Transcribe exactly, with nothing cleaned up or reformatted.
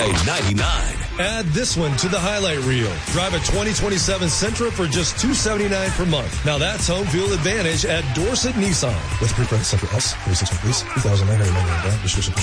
Highway ninety-nine. Add this one to the highlight reel. Drive a twenty twenty-seven Sentra for just two hundred seventy-nine dollars per month. Now that's home field advantage at Dorset Nissan. With pre-credit Sentra S, thirty-six month lease, two thousand nine hundred ninety-nine dollars. Restrictions